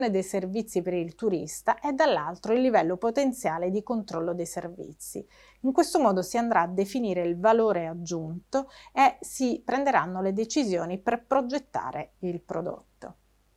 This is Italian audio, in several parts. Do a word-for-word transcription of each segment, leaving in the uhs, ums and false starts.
dei servizi per il turista e dall'altro il livello potenziale di controllo dei servizi. In questo modo si andrà a definire il valore aggiunto e si prenderanno le decisioni per progettare il prodotto.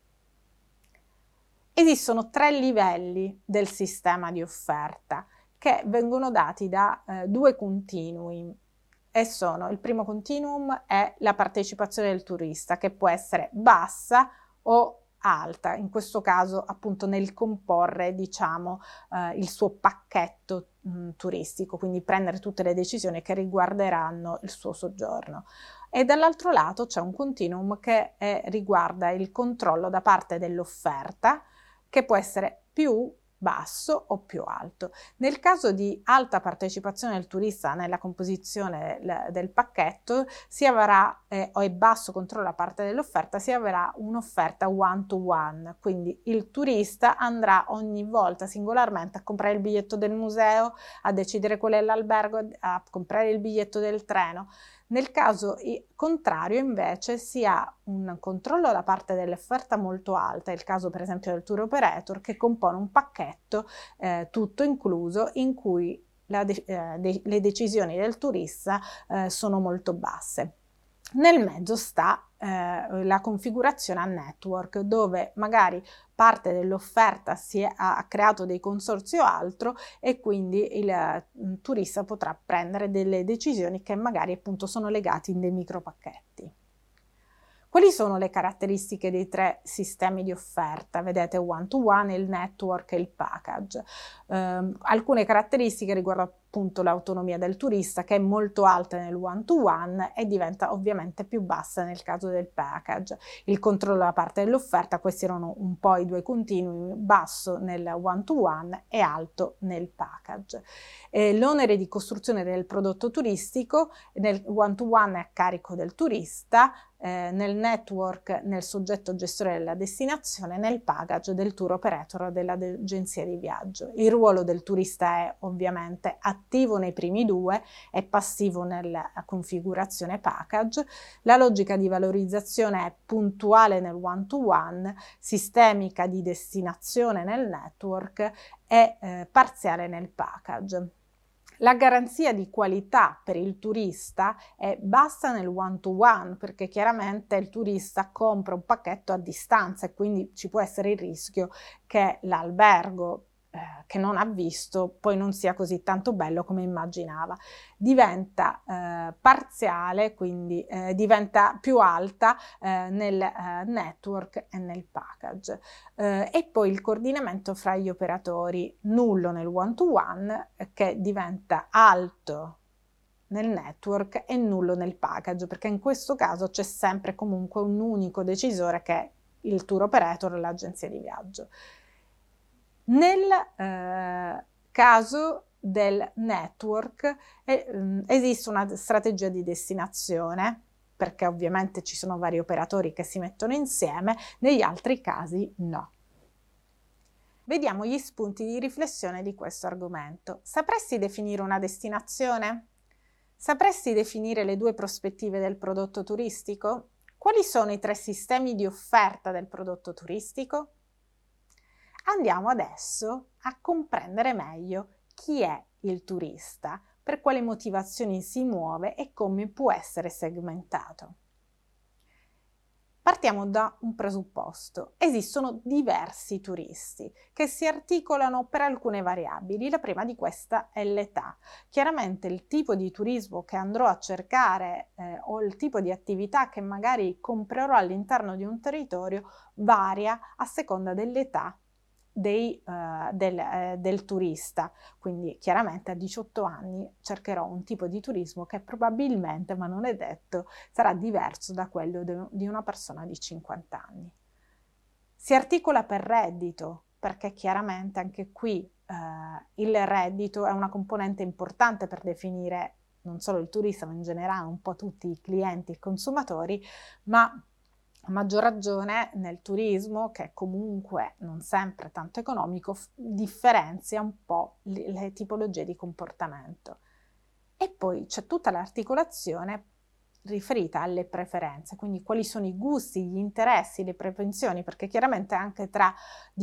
Esistono tre livelli del sistema di offerta che vengono dati da eh, due continui e sono: il primo continuum è la partecipazione del turista, che può essere bassa o alta, in questo caso appunto nel comporre, diciamo, eh, il suo pacchetto mh, turistico, quindi prendere tutte le decisioni che riguarderanno il suo soggiorno. E dall'altro lato c'è un continuum che è, riguarda il controllo da parte dell'offerta, che può essere più basso o più alto. Nel caso di alta partecipazione del turista nella composizione del, del pacchetto, si avrà, eh, o è basso controllo da parte dell'offerta, si avrà un'offerta one to one, quindi il turista andrà ogni volta singolarmente a comprare il biglietto del museo, a decidere qual è l'albergo, a comprare il biglietto del treno. Nel caso contrario invece si ha un controllo da parte dell'offerta molto alta, è il caso per esempio del tour operator, che compone un pacchetto eh, tutto incluso in cui la de eh, de le decisioni del turista eh, sono molto basse. Nel mezzo sta eh, la configurazione a network, dove magari parte dell'offerta si è, ha creato dei consorzi o altro, e quindi il eh, turista potrà prendere delle decisioni che magari appunto sono legate in dei micropacchetti. Quali sono le caratteristiche dei tre sistemi di offerta? Vedete, one to one, il network e il package. Eh, alcune caratteristiche riguardano appunto l'autonomia del turista, che è molto alta nel one to one e diventa ovviamente più bassa nel caso del package. Il controllo da parte dell'offerta, questi erano un po' i due continui, basso nel one to one e alto nel package. Eh, l'onere di costruzione del prodotto turistico nel one to one è a carico del turista, eh, nel network nel soggetto gestore della destinazione, nel package del tour operator dell'agenzia di viaggio. Il ruolo del turista è ovviamente attivo nei primi due e passivo nella configurazione package. La logica di valorizzazione è puntuale nel one to one, sistemica di destinazione nel network e eh, parziale nel package. La garanzia di qualità per il turista è bassa nel one to one, perché chiaramente il turista compra un pacchetto a distanza e quindi ci può essere il rischio che l'albergo eh, che non ha visto poi non sia così tanto bello come immaginava. Diventa eh, parziale, quindi eh, diventa più alta eh, nel eh, network e nel package. Eh, e poi il coordinamento fra gli operatori, nullo nel one to one, eh, che diventa alto nel network e nullo nel package, perché in questo caso c'è sempre comunque un unico decisore, che è il tour operator o l'agenzia di viaggio. Nel eh, caso del network eh, esiste una strategia di destinazione, perché ovviamente ci sono vari operatori che si mettono insieme, negli altri casi no. Vediamo gli spunti di riflessione di questo argomento. Sapresti definire una destinazione? Sapresti definire le due prospettive del prodotto turistico? Quali sono i tre sistemi di offerta del prodotto turistico? Andiamo adesso a comprendere meglio chi è il turista, per quali motivazioni si muove e come può essere segmentato. Partiamo da un presupposto: esistono diversi turisti che si articolano per alcune variabili. La prima di questa è l'età. Chiaramente il tipo di turismo che andrò a cercare eh, o il tipo di attività che magari comprerò all'interno di un territorio varia a seconda dell'età Dei, uh, del, eh, del turista. Quindi chiaramente a diciotto anni cercherò un tipo di turismo che probabilmente, ma non è detto, sarà diverso da quello de, di una persona di cinquanta anni. Si articola per reddito, perché chiaramente anche qui uh, il reddito è una componente importante per definire non solo il turista, ma in generale un po' tutti i clienti e consumatori, ma a maggior ragione nel turismo, che è comunque non sempre tanto economico, differenzia un po' le, le tipologie di comportamento. E poi c'è tutta l'articolazione riferita alle preferenze, quindi quali sono i gusti, gli interessi, le propensioni, perché chiaramente anche tra